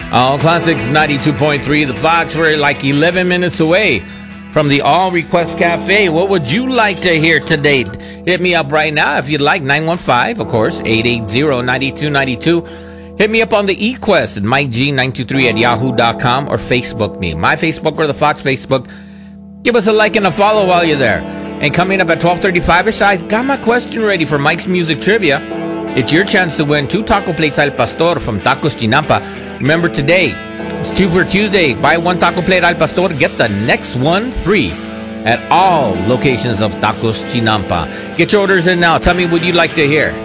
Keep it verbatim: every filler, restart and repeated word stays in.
All Classics ninety-two point three, The Fox. We're like eleven minutes away from the All Request Cafe. What would you like to hear today? Hit me up right now if you'd like. nine one five, of course, eight eight zero, nine two nine two. Hit me up on the eQuest at Mike G nine two three at yahoo dot com or Facebook me. My Facebook or the Fox Facebook. Give us a like and a follow while you're there. And coming up at twelve thirty-five-ish, I've got my question ready for Mike's Music Trivia. It's your chance to win two taco plates Al Pastor from Tacos Chinampa. Remember today, it's two for Tuesday. Buy one taco plate Al Pastor, get the next one free at all locations of Tacos Chinampa. Get your orders in now. Tell me what you'd like to hear.